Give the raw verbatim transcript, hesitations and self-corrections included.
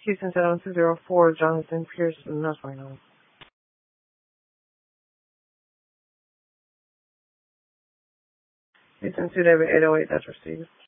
Houston seven two zero four, Jonathan Pearson. That's my name. Houston two David eight oh eight, that's received.